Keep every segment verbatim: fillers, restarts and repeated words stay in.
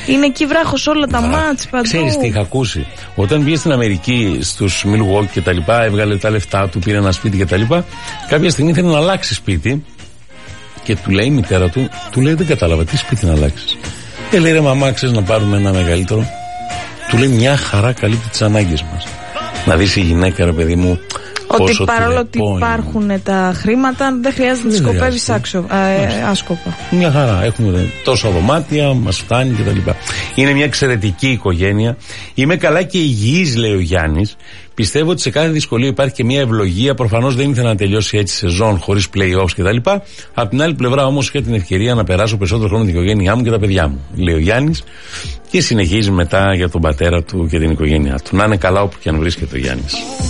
Είναι εκεί βράχος όλα τα μάτς παντού. Ξέρεις τι είχα ακούσει? Όταν πήγε στην Αμερική, στους Milwaukee και τα λοιπά, έβγαλε τα λεφτά του, πήρε ένα σπίτι και τα λοιπά. Κάποια στιγμή ήθελε να αλλάξει σπίτι και του λέει η μητέρα του, του λέει δεν κατάλαβα, τι σπίτι να αλλάξεις? Και λέει ρε μαμά, ξέρεις να πάρουμε ένα μεγαλύτερο? Του λέει μια χαρά καλύπτει τις ανάγκες μας. Να δεις η γυναίκα, ρε παιδί μου, ότι παρόλο ότι υπάρχουν τα χρήματα, δεν χρειάζεται να τις σκοπεύεις άσκοπα. Μια χαρά. Έχουμε τόσα δωμάτια, μας φτάνει κτλ. Είναι μια εξαιρετική οικογένεια. Είμαι καλά και υγιής, λέει ο Γιάννης. Πιστεύω ότι σε κάθε δυσκολία υπάρχει και μια ευλογία. Προφανώς δεν ήθελα να τελειώσει έτσι σεζόν χωρίς play-offs κτλ. Απ' την άλλη πλευρά όμως είχα την ευκαιρία να περάσω περισσότερο χρόνο με την οικογένειά μου και τα παιδιά μου, λέει ο Γιάννης. Και συνεχίζει μετά για τον πατέρα του και την οικογένειά του. Να είναι καλά όπου και αν βρίσκεται ο Γιάννης.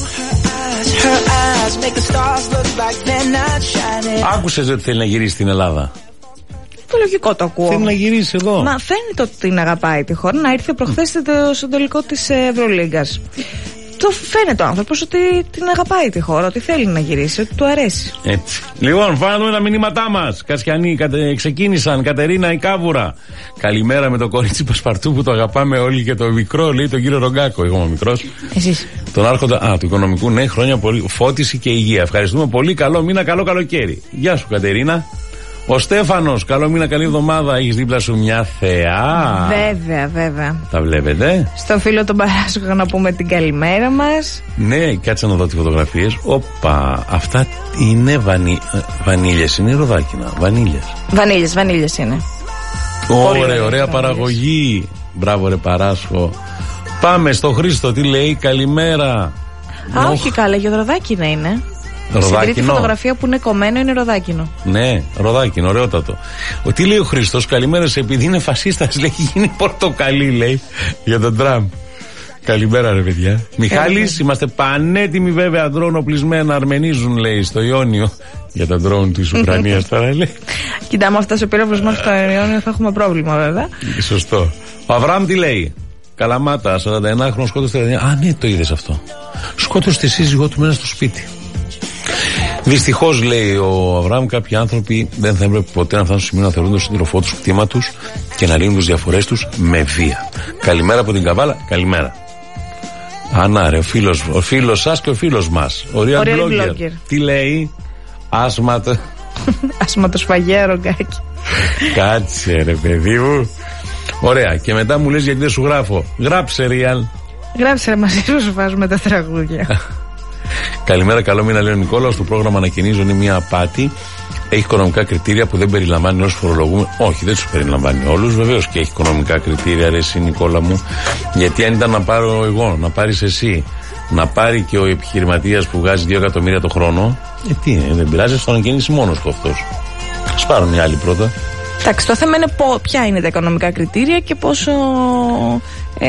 Άκουσες ότι θέλει να γυρίσει στην Ελλάδα? Το λογικό το ακούω. Θέλει να γυρίσει εδώ. Μα φαίνεται ότι την αγαπάει τη χώρα. Να ήρθε προχθές στο τελικό της Ευρωλίγκας. Το φαίνεται ο άνθρωπος ότι την αγαπάει τη χώρα, ότι θέλει να γυρίσει, ότι του αρέσει. Έτσι. Λοιπόν, πάμε να δούμε τα μηνύματά μας. Κασιανοί κατε, ξεκίνησαν. Κατερίνα η Κάβουρα. Καλημέρα με το κορίτσι Πασπαρτού που το αγαπάμε όλοι και το μικρό, λέει τον κύριο Ρογκάκο. Εγώ είμαι ο μικρός. Εσείς. Τον άρχοντα α, του οικονομικού, ναι, χρόνια πολύ. Φώτιση και υγεία. Ευχαριστούμε πολύ. Καλό μήνα, καλό καλοκαίρι. Γεια σου, Κατερίνα. Ο Στέφανος, καλό μήνα, καλή εβδομάδα. Έχεις δίπλα σου μια θεά. Βέβαια, βέβαια. Τα βλέπετε. Στο φίλο τον Παράσχο να πούμε την καλημέρα μας. Ναι, κάτσε να δω τις φωτογραφίες. Όπα, αυτά είναι βανί... βανίλιες, είναι ροδάκινα. Βανίλιες. Βανίλιες, βανίλιες είναι. Ωραία, ωραία, ωραία παραγωγή. Μπράβο, ρε Παράσχο. Πάμε στο Χρήστο, τι λέει, καλημέρα. Α, Νοχ. όχι καλά, για ροδάκινα είναι. Ροδάκινο. Στην τρίτη φωτογραφία που είναι κομμένο είναι ροδάκινο. Ναι, ροδάκινο, ωραιότατο. Ο, τι λέει ο Χριστός, καλημέρα σε, επειδή είναι φασίστας, λέει, γίνει πορτοκαλί, λέει, για τον Τραμπ. Καλημέρα, ρε παιδιά. Μιχάλης, είμαστε πανέτοιμοι βέβαια, αντρών οπλισμένα, αρμενίζουν, λέει, στο Ιόνιο. Για τα ντρόουν της Ουκρανίας τώρα, λέει. Κοιτά, με αυτά σε πύραυλος μας στο Ιόνιο θα έχουμε πρόβλημα, βέβαια. Σωστό. Ο Αβραάμ τι λέει? Καλαμάτα, σαράντα ένα χρόνο σκότωσε τριάντα εννιά. Α, ναι, το είδες αυτό. Σκότωσε τη σύζυγό του μέσα στο σπίτι. Δυστυχώς, λέει ο Αβραάμ, κάποιοι άνθρωποι δεν θα έπρεπε ποτέ να φτάσουν στο σημείο να θεωρούν τον σύντροφό τους κτήμα τους και να λύνουν τις διαφορές τους με βία. Καλημέρα από την Καβάλα, καλημέρα. Ανά, ρε, ο φίλος, ο φίλος σας και ο φίλος μας. Ο Real Blogger. Τι λέει? Άσματο. Άσματο σφαγέρο, γκάκι. Κάτσε, ρε παιδί μου. Ωραία, και μετά μου λες γιατί δεν σου γράφω. Γράψε, Real. Γράψε, ρε, μαζί σου βάζουμε τα τραγούδια. Καλημέρα, καλό μήνα, λέει ο Νικόλαος. Το πρόγραμμα ανακοινίζω είναι μια απάτη. Έχει οικονομικά κριτήρια που δεν περιλαμβάνει όσους φορολογούμε. Όχι, δεν τους περιλαμβάνει όλους. Βεβαίως και έχει οικονομικά κριτήρια, ρε, εσύ, Νικόλα μου. Γιατί αν ήταν να πάρω εγώ, να πάρεις εσύ, να πάρει και ο επιχειρηματίας που βγάζει δύο εκατομμύρια το χρόνο, ε, τι είναι, δεν πειράζει, θα ανακοινήσει μόνος του αυτός. Ας πάρουν οι άλλοι πρώτα. Εντάξει, το θέμα είναι πο, ποια είναι τα οικονομικά κριτήρια και πόσο ε,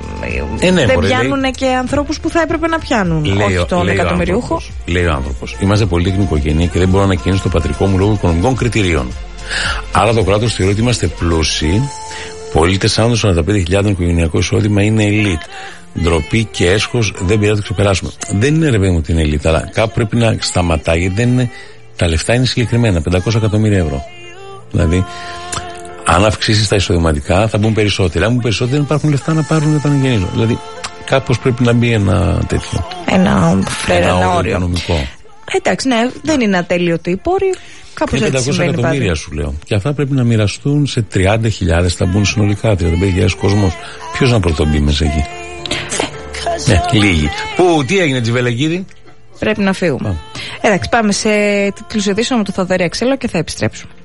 ε, ναι, δεν πιάνουν λέει, και ανθρώπους που θα έπρεπε να πιάνουν. Λέει, όχι τον εκατομμυριούχο. Λέει ο άνθρωπος, είμαστε πολύτιμη οικογένεια και δεν μπορώ να ανακοινήσω το πατρικό μου λόγω οικονομικών κριτηρίων. Άρα το κράτος θεωρεί ότι είμαστε πλούσιοι. Πολίτες άνω των σαράντα πέντε χιλιάδες οικογενειακό εισόδημα είναι ελίτ. Ντροπή και έσχος δεν πειράζει να το ξεπεράσουμε. Δεν είναι, ρε παιδί μου, ότι είναι ελίτ, αλλά κάπου πρέπει να σταματάει, γιατί δεν είναι, τα λεφτά είναι συγκεκριμένα, πεντακόσια εκατομμύρια ευρώ. Δηλαδή, αν αυξήσεις τα εισοδηματικά, θα μπουν περισσότεροι. Αν μπουν περισσότεροι, δεν υπάρχουν λεφτά να πάρουν να τα αναγεννήσουν. Δηλαδή, κάπως πρέπει να μπει ένα τέτοιο. Ένα, φρέρα, ένα, ένα όριο. Οικονομικό. Εντάξει, ναι, δεν είναι ατέλειωτοι οι πόροι. Κάπως έτσι πεντακόσια εκατομμύρια σου λέω. Και αυτά πρέπει να μοιραστούν σε τριάντα χιλιάδες, θα μπουν συνολικά τριάντα πέντε χιλιάδες κόσμος. Ποιος να πρωτομπεί μέσα εκεί? Ε, ναι, λίγοι. Πού, τι έγινε, Τζιβελεκίδη? Πρέπει να φύγουμε. Α. Εντάξει, πάμε σε τίτλους ειδήσεων με το Θοδωρή Αξέλο και θα επιστρέψουμε.